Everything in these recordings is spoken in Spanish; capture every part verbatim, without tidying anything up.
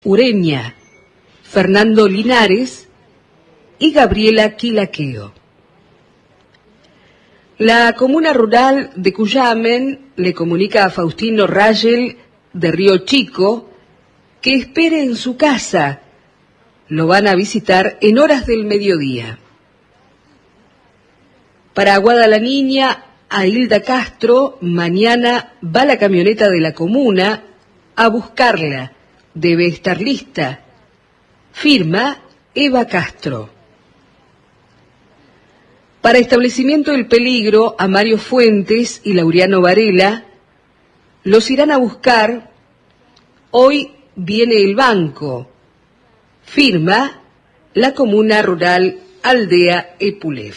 Ureña, Fernando Linares y Gabriela Quilaqueo. La comuna rural de Cuyamen le comunica a Faustino Rayel de Río Chico que espere en su casa. Lo van a visitar en horas del mediodía. Para Aguada la Niña, a Hilda Castro, mañana va la camioneta de la comuna a buscarla. Debe estar lista. Firma Eva Castro. Para Establecimiento El Peligro, a Mario Fuentes y Laureano Varela, los irán a buscar. Hoy viene el banco. Firma la comuna rural Aldea Epulef.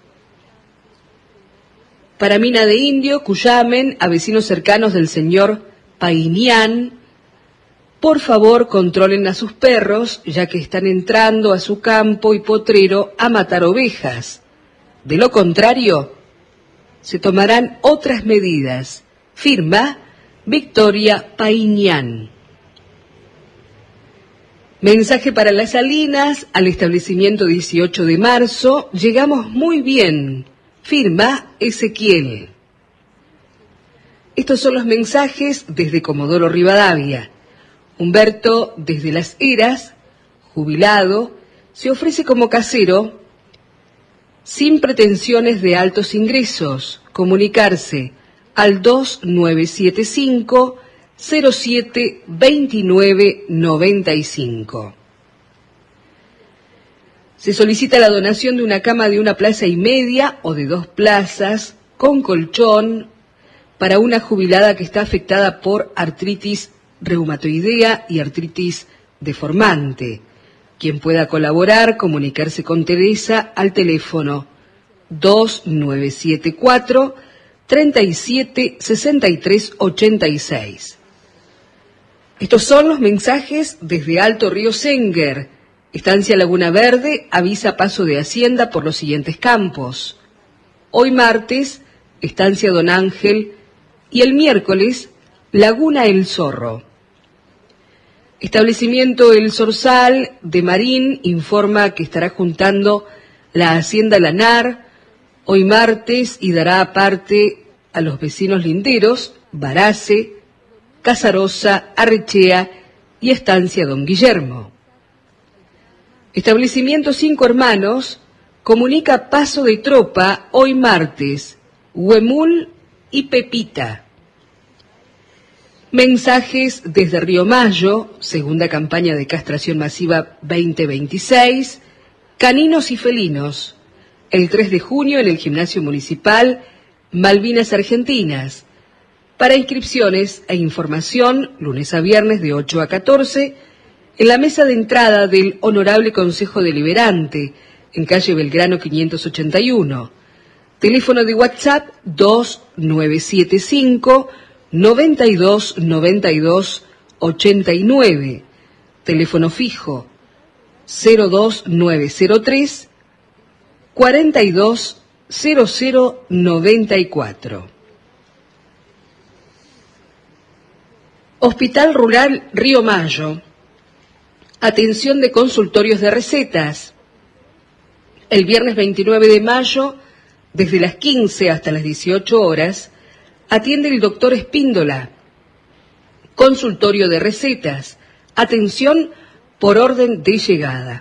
Para Mina de Indio, Cuyamen, a vecinos cercanos del señor Painián, por favor controlen a sus perros, ya que están entrando a su campo y potrero a matar ovejas. De lo contrario, se tomarán otras medidas. Firma Victoria Painián. Mensaje para Las Salinas, al establecimiento dieciocho de marzo, llegamos muy bien. Firma Ezequiel. Estos son los mensajes desde Comodoro Rivadavia. Humberto, desde Las Heras, jubilado, se ofrece como casero, sin pretensiones de altos ingresos, comunicarse al dos nueve siete cinco, cero siete dos nueve nueve cinco. Se solicita la donación de una cama de una plaza y media o de dos plazas, con colchón, para una jubilada que está afectada por artritis reumatoidea y artritis deformante. Quien pueda colaborar, comunicarse con Teresa al teléfono dos nueve siete cuatro, tres siete, seis tres ocho seis. Estos son los mensajes desde Alto Río Senguer. Estancia Laguna Verde avisa paso de Hacienda por los siguientes campos. Hoy martes, Estancia Don Ángel, y el miércoles, Laguna El Zorro. Establecimiento El Zorzal de Marín informa que estará juntando la Hacienda Lanar hoy martes y dará aparte a los vecinos linderos Barace, Casarosa, Arrechea y Estancia Don Guillermo. Establecimiento Cinco Hermanos comunica paso de tropa hoy martes, Huemul y Pepita. Mensajes desde Río Mayo, segunda campaña de castración masiva veinte veintiséis, caninos y felinos, el tres de junio en el Gimnasio Municipal Malvinas Argentinas. Para inscripciones e información, lunes a viernes de ocho a catorce, en la mesa de entrada del Honorable Consejo Deliberante, en calle Belgrano quinientos ochenta y uno. Teléfono de WhatsApp dos nueve siete cinco, noventa y dos, noventa y dos, ochenta y nueve. Teléfono fijo cero dos nueve cero tres, cuarenta y dos, cero cero noventa y cuatro. Hospital Rural Río Mayo. Atención de consultorios de recetas. El viernes veintinueve de mayo, desde las quince hasta las dieciocho horas, atiende el doctor Espíndola. Consultorio de recetas. Atención por orden de llegada.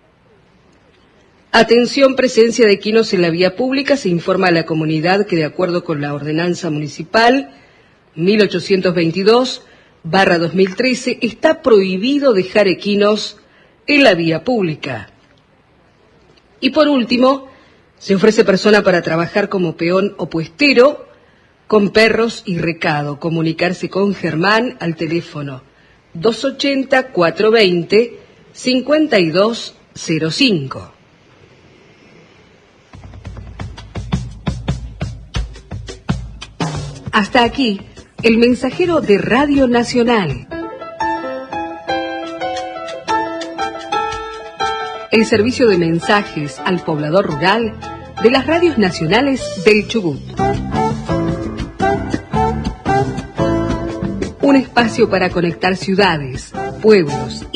Atención, presencia de equinos en la vía pública. Se informa a la comunidad que, de acuerdo con la ordenanza municipal mil ochocientos veintidós barra dos mil trece, está prohibido dejar equinos en la vía pública. Y por último, se ofrece persona para trabajar como peón o puestero con perros y recado. Comunicarse con Germán al teléfono dos ochenta, cuatrocientos veinte, cincuenta y dos cero cinco. Hasta aquí, el mensajero de Radio Nacional. El servicio de mensajes al poblador rural de las radios nacionales del Chubut. Un espacio para conectar ciudades, pueblos